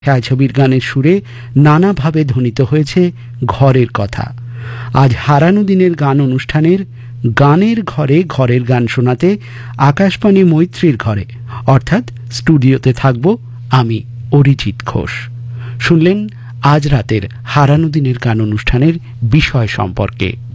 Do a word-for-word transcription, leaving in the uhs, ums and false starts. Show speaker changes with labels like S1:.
S1: ছায়াছবির গানের সুরে নানাভাবে ধ্বনিত হয়েছে ঘরের কথা। আজ হারানো দিনের গান অনুষ্ঠানের গানের ঘরে ঘরের গান শোনাতে আকাশবাণী মৈত্রীর ঘরে অর্থাৎ স্টুডিওতে থাকব আমি অরিজিৎ ঘোষ। শুনলেন আজ রাতের হারানো দিনের গান অনুষ্ঠানের বিষয় সম্পর্কে।